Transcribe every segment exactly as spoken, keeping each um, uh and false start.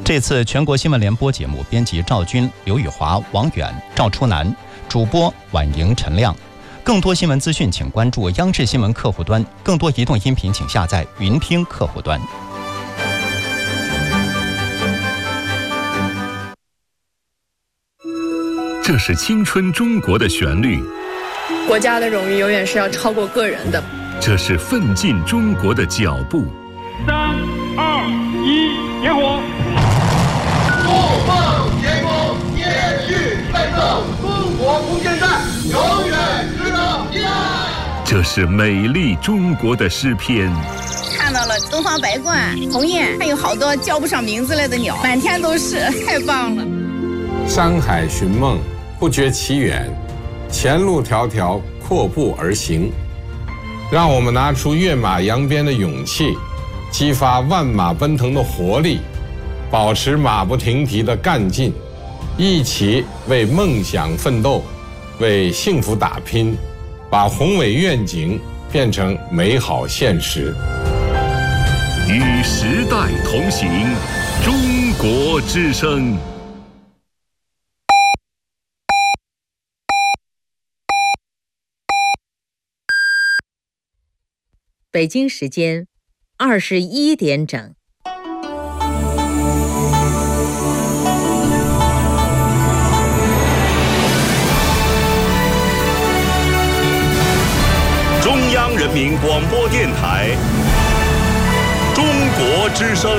这次全国新闻联播节目，编辑赵军、刘宇华、王远、赵初南，主播婉莹、陈亮。更多新闻资讯，请关注央视新闻客户端；更多移动音频，请下载云听客户端。 这是青春中国的旋律， 国家的荣誉永远是要超过个人的。 这是奋进中国的脚步。 三二一，点火！ 不放天空，延续奋斗，中国空间站永远值得依赖。 这是美丽中国的诗篇。 看到了东方白鹳、鸿雁，还有好多叫不上名字来的鸟，满天都是，太棒了。 山海寻梦，不觉其远，前路迢迢，阔步而行。让我们拿出跃马扬鞭的勇气，激发万马奔腾的活力，保持马不停蹄的干劲，一起为梦想奋斗，为幸福打拼，把宏伟愿景变成美好现实。 与时代同行，中国之声。 北京时间二十一点整。 中央人民广播电台中国之声。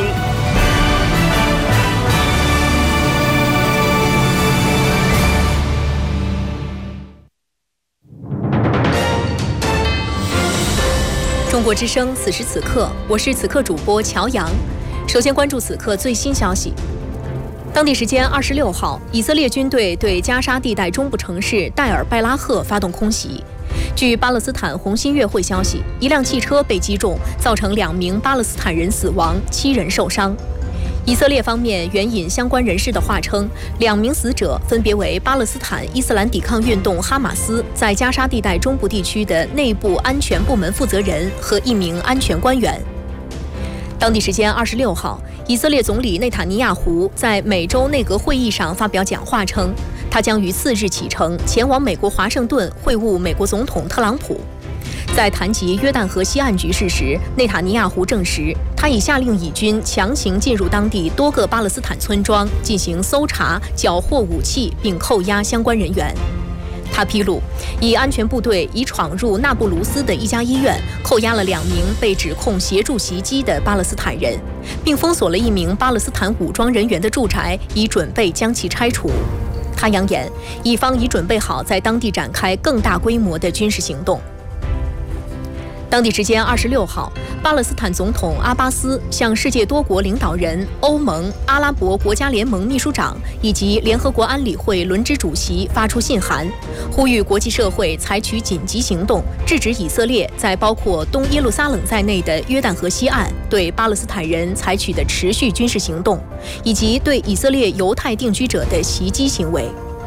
中国之声，此时此刻，我是此刻主播乔阳。首先关注此刻最新消息。当地时间二十六号，以色列军队对加沙地带中部城市戴尔拜拉赫发动空袭。据巴勒斯坦红新月会消息，一辆汽车被击中，造成两名巴勒斯坦人死亡，七人受伤。以色列方面援引相关人士的话称，两名死者分别为巴勒斯坦伊斯兰抵抗运动哈马斯在加沙地带中部地区的内部安全部门负责人和一名安全官员。当地时间二十六号，以色列总理内塔尼亚胡在每周内阁会议上发表讲话称，他将于次日启程前往美国华盛顿会晤美国总统特朗普。在谈及约旦河西岸局势时，内塔尼亚胡证实，他已下令以军强行进入当地多个巴勒斯坦村庄进行搜查、缴获武器并扣押相关人员。他披露，以安全部队已闯入那不鲁斯的一家医院，扣押了两名被指控协助袭击的巴勒斯坦人，并封锁了一名巴勒斯坦武装人员的住宅，以准备将其拆除。他扬言，以方已准备好在当地展开更大规模的军事行动。当地时间二十六号，巴勒斯坦总统阿巴斯向世界多国领导人、欧盟、阿拉伯国家联盟秘书长以及联合国安理会轮值主席发出信函，呼吁国际社会采取紧急行动，制止以色列在包括东耶路撒冷在内的约旦河西岸对巴勒斯坦人采取的持续军事行动，以及对以色列犹太定居者的袭击行为。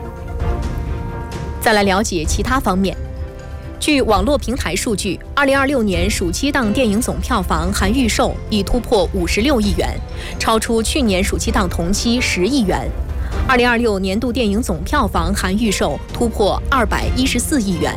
再来了解其他方面。据网络平台数据，二零二六年暑期档电影总票房含预售已突破五十六亿元，超出去年暑期档同期十亿元。二零二六年度电影总票房含预售突破二百一十四亿元。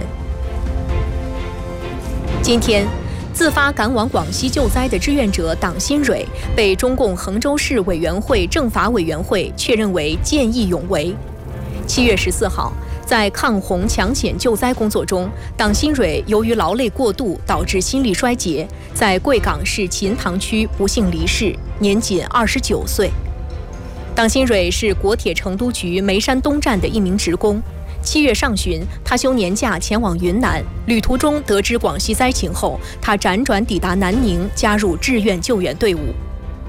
今天，自发赶往广西救灾的志愿者党新蕊被中共衡州市委员会政法委员会确认为见义勇为。七月十四号。在抗洪抢险救灾工作中，党新蕊由于劳累过度导致心力衰竭，在贵港市秦塘区不幸离世，年仅二十九岁。党新蕊是国铁成都局眉山东站的一名职工。七月上旬，他休年假前往云南，旅途中得知广西灾情后，他辗转抵达南宁，加入志愿救援队伍。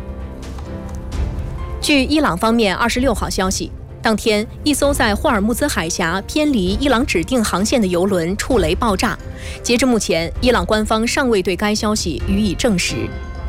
据伊朗方面二十六号消息，当天，一艘在霍尔木兹海峡偏离伊朗指定航线的油轮触雷爆炸。截至目前，伊朗官方尚未对该消息予以证实。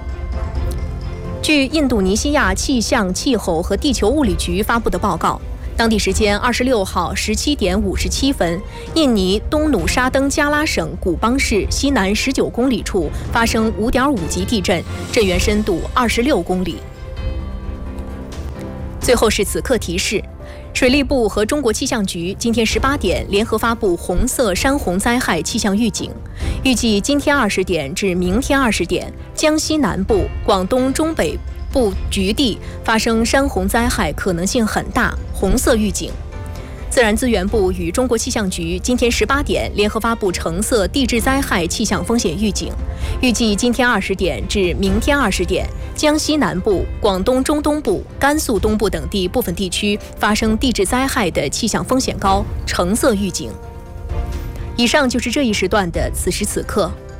据印度尼西亚气象、气候和地球物理局发布的报告，当地时间二十六号十七点五十七分，印尼东努沙登加拉省古邦市西南十九公里处发生五点五级地震，震源深度二十六公里。 最后是此刻提示：水利部和中国气象局今天十八点联合发布红色山洪灾害气象预警，预计今天二十点至明天二十点，江西南部、广东中北部局地发生山洪灾害可能性很大，红色预警。自然资源部与中国气象局今天十八点联合发布橙色地质灾害气象风险预警，预计今天二十点至明天二十点，江西南部、广东中东部、甘肃东部等地部分地区发生地质灾害的气象风险高，橙色预警。以上就是这一时段的此时此刻。